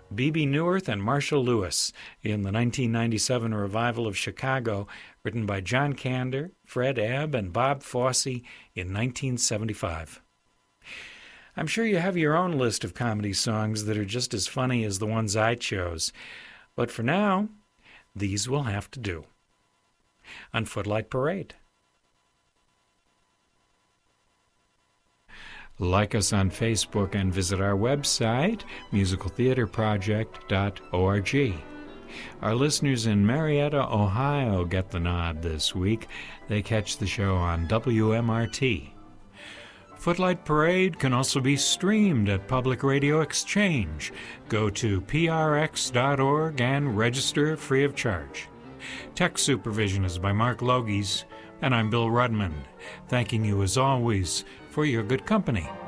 Bebe Neuwirth and Marshall Lewis in the 1997 revival of Chicago, written by John Kander, Fred Ebb, and Bob Fosse in 1975. I'm sure you have your own list of comedy songs that are just as funny as the ones I chose, but for now, these will have to do. On Footlight Parade. Like us on Facebook and visit our website, musicaltheaterproject.org. Our listeners in Marietta, Ohio get the nod this week. They catch the show on WMRT. Footlight Parade can also be streamed at Public Radio Exchange. Go to prx.org and register free of charge. Tech supervision is by Mark Logies, and I'm Bill Rudman, thanking you as always for your good company.